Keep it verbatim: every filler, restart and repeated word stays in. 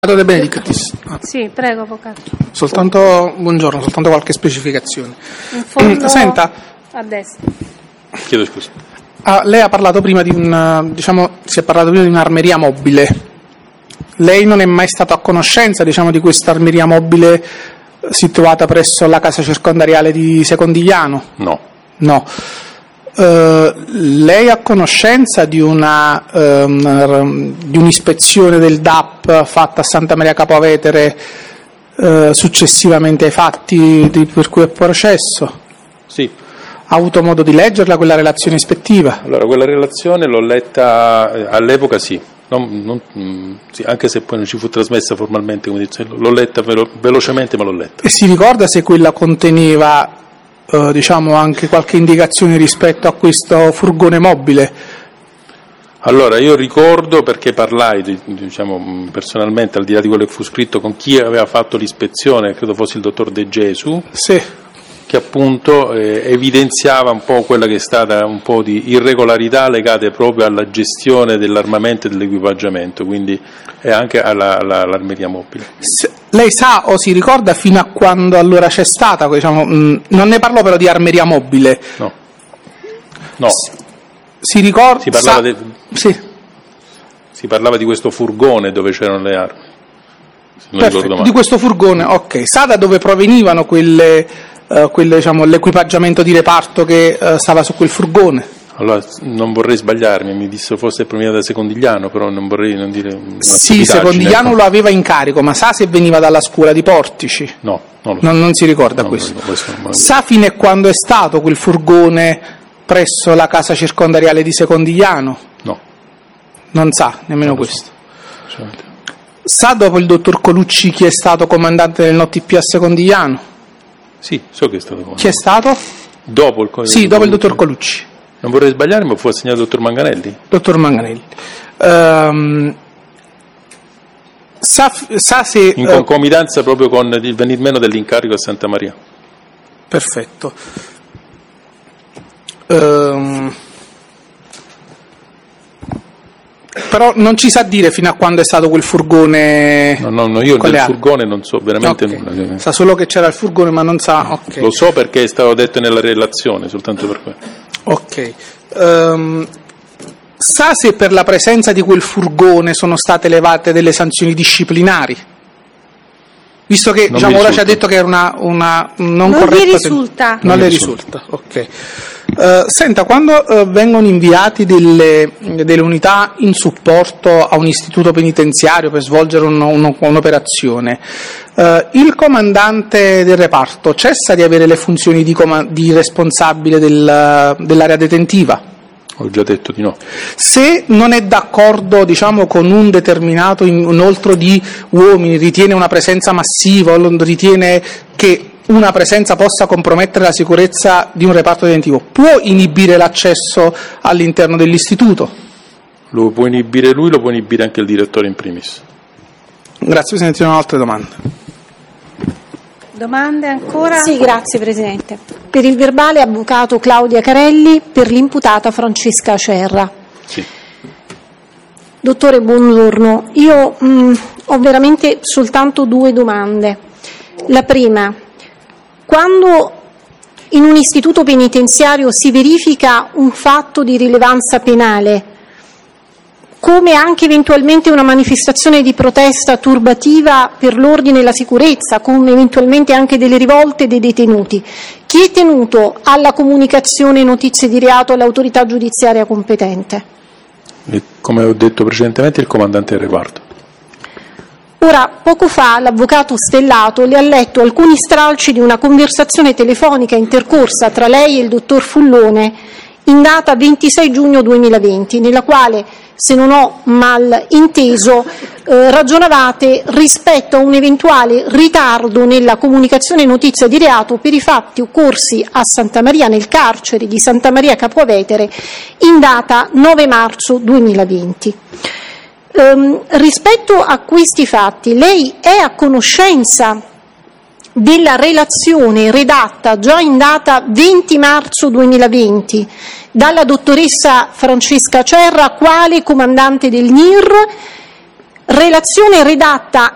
De Benedictis. Ah. Sì, prego, avvocato. Soltanto, buongiorno, soltanto qualche specificazione. In fondo, Senta, a destra. Chiedo scusa. Ah, lei ha parlato prima di un, diciamo, si è parlato prima di un'armeria mobile. Lei non è mai stato a conoscenza, diciamo, di questa armeria mobile situata presso la casa circondariale di Secondigliano? No. No. Uh, lei è a conoscenza di una um, di un'ispezione del D A P fatta a Santa Maria Capua Vetere uh, successivamente ai fatti di, per cui è processo? Sì. Ha avuto modo di leggerla quella relazione ispettiva? Allora, quella relazione l'ho letta eh, all'epoca, sì. Non, non, mh, sì, anche se poi non ci fu trasmessa formalmente, come dice, l'ho letta velo- velocemente, ma l'ho letta. E si ricorda se quella conteneva Uh, diciamo anche qualche indicazione rispetto a questo furgone mobile? Allora, io ricordo, perché parlai, diciamo, personalmente, al di là di quello che fu scritto, con chi aveva fatto l'ispezione, credo fosse il dottor De Gesu, sì, che appunto eh, evidenziava un po' quella che è stata un po' di irregolarità legate proprio alla gestione dell'armamento e dell'equipaggiamento, quindi e anche alla, alla, all'armeria mobile. Se, lei sa o si ricorda fino a quando allora c'è stata, diciamo, mh, non ne parlo però di armeria mobile. No. No. Si, si ricorda? Si parlava, sa, de, sì. si parlava di questo furgone dove c'erano le armi. Se non Perfetto, ricordo male. di questo furgone, ok. Sa da dove provenivano quelle, uh, quelle diciamo, l'equipaggiamento di reparto che uh, stava su quel furgone? Allora, non vorrei sbagliarmi, mi dissero fosse proveniva da Secondigliano, però non vorrei non dire una Sì, Secondigliano lo aveva in carico, ma sa se veniva dalla scuola di Portici? No, non lo so. Non, non si ricorda no, questo. No, questo non sa fino a quando è stato quel furgone presso la casa circondariale di Secondigliano? No. Non sa nemmeno non questo. So. Sa dopo il dottor Colucci chi è stato comandante del N O T P a Secondigliano? Sì, so che è stato comandante. Chi è stato? Dopo il Sì, dopo il dottor Colucci. Non vorrei sbagliarmi, ma fu assegnato il dottor Manganelli? Dottor Manganelli. Um, sa, sa se... In concomitanza uh, proprio con il venir meno dell'incarico a Santa Maria. Perfetto. Um, però non ci sa dire fino a quando è stato quel furgone. No, no, no, io del furgone non so veramente okay. nulla. Sa solo che c'era il furgone, ma non sa. Okay. Lo so perché è stato detto nella relazione, soltanto per quello. Ok. Um, sa se per la presenza di quel furgone sono state elevate delle sanzioni disciplinari? Visto che diciamo, ora ci ha detto che era una, una non, non corretta. Non risulta. Non, non le risulta, risulta. ok. Uh, senta, quando uh, vengono inviati delle, delle unità in supporto a un istituto penitenziario per svolgere un, un, un'operazione, uh, il comandante del reparto cessa di avere le funzioni di, com- di responsabile del, dell'area detentiva? Ho già detto di no. Se non è d'accordo, diciamo, con un determinato inoltre di uomini, ritiene una presenza massiva, o ritiene che una presenza possa compromettere la sicurezza di un reparto detentivo, può inibire l'accesso all'interno dell'istituto? Lo può inibire lui, lo può inibire anche il direttore in primis. Grazie, Presidente. Non ho altre domande. Domande ancora? Sì, grazie Presidente. Per il verbale avvocato Claudia Carelli, per l'imputata Francesca Cerra. Sì. Dottore, buongiorno. Io mh, ho veramente soltanto due domande. La prima, quando in un istituto penitenziario si verifica un fatto di rilevanza penale, come anche eventualmente una manifestazione di protesta turbativa per l'ordine e la sicurezza, con eventualmente anche delle rivolte dei detenuti, chi è tenuto alla comunicazione notizie di reato all'autorità giudiziaria competente? E come ho detto precedentemente, il comandante del reparto. Ora, poco fa l'avvocato Stellato le ha letto alcuni stralci di una conversazione telefonica intercorsa tra lei e il dottor Fullone in data ventisei giugno duemilaventi, nella quale, se non ho mal inteso, eh, ragionavate rispetto a un eventuale ritardo nella comunicazione notizia di reato per i fatti occorsi a Santa Maria, nel carcere di Santa Maria Capua Vetere, in data nove marzo duemilaventi. Um, rispetto a questi fatti, lei è a conoscenza della relazione redatta già in data venti marzo duemilaventi dalla dottoressa Francesca Cerra quale comandante del N I R, relazione redatta